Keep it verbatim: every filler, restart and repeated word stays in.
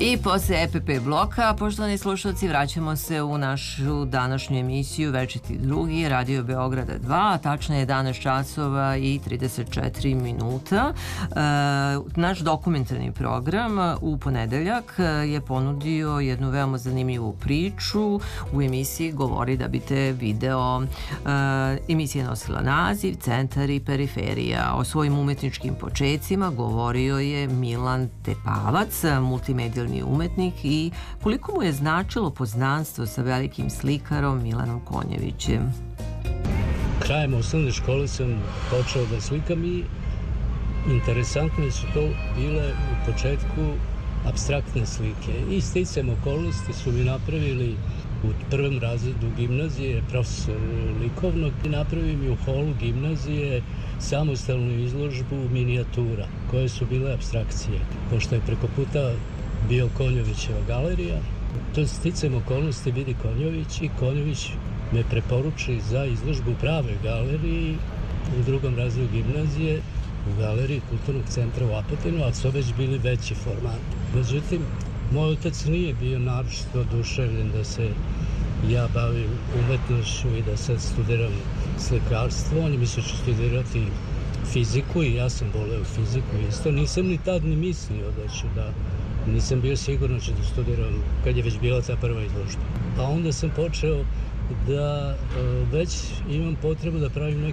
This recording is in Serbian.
I posle E P P bloka, poštovani slušalci, vraćamo se u našu današnju emisiju Večiti drugi, Radio Beograda dva, a tačno je jedanaest časova i trideset četiri minuta. E, naš dokumentarni program u ponedeljak je ponudio jednu veoma zanimljivu priču. U emisiji Govori da bi te video. E, emisija je nosila naziv Centar i periferija. O svojim umetničkim počecima govorio je Milan Tepavac, multimedijalni umetnik, i koliko mu je značilo poznanstvo sa velikim slikarom Milanom Konjevićem. Krajem osnovne škole sam počeo da slikam i interesantne su to bile u početku apstraktne slike. I sticajem okolnosti su mi napravili u prvom razredu gimnazije profesor likovnog i napravio mi u holu gimnazije samostalnu izložbu minijatura koje su bile apstrakcije. Pošto je preko puta bio Konjovićeva galerija, to sticajem okolnosti vidi Konjović i Konjović me preporuči za izložbu u pravoj galeriji u drugom razredu gimnazije u galeriji Kulturnog centra u Apatinu, ali su već bili veći format. Međutim, moj otac nije bio naročito oduševljen da se ja bavim umetnošću i da sad studiram slikarstvo. On je mislio da ću studirati fiziku i ja sam voleo fiziku isto. Nisam ni tad ni mislio da ću da... Nisam bio siguran da ću da studiram kad je već bila ta prva izložba. A onda sam počeo da već imam potrebu da pravim neke